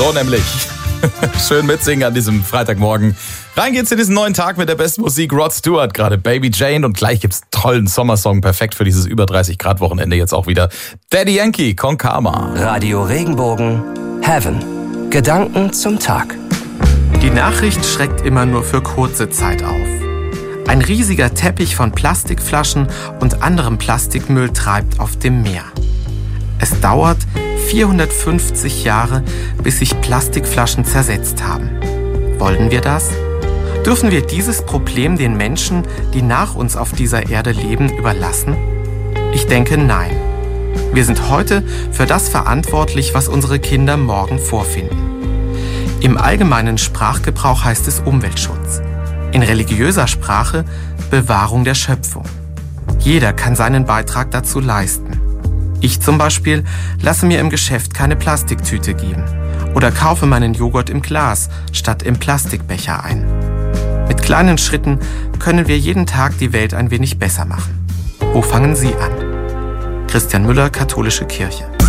So nämlich. Schön mitsingen an diesem Freitagmorgen. Rein geht's in diesen neuen Tag mit der besten Musik. Rod Stewart gerade, Baby Jane. Und gleich gibt's einen tollen Sommersong. Perfekt für dieses über 30 Grad Wochenende jetzt auch wieder. Daddy Yankee, Con Calma. Radio Regenbogen, Heaven. Gedanken zum Tag. Die Nachricht schreckt immer nur für kurze Zeit auf. Ein riesiger Teppich von Plastikflaschen und anderem Plastikmüll treibt auf dem Meer. Es dauert 450 Jahre, bis sich Plastikflaschen zersetzt haben. Wollen wir das? Dürfen wir dieses Problem den Menschen, die nach uns auf dieser Erde leben, überlassen? Ich denke, nein. Wir sind heute für das verantwortlich, was unsere Kinder morgen vorfinden. Im allgemeinen Sprachgebrauch heißt es Umweltschutz. In religiöser Sprache Bewahrung der Schöpfung. Jeder kann seinen Beitrag dazu leisten. Ich zum Beispiel lasse mir im Geschäft keine Plastiktüte geben oder kaufe meinen Joghurt im Glas statt im Plastikbecher ein. Mit kleinen Schritten können wir jeden Tag die Welt ein wenig besser machen. Wo fangen Sie an? Christian Müller, Katholische Kirche.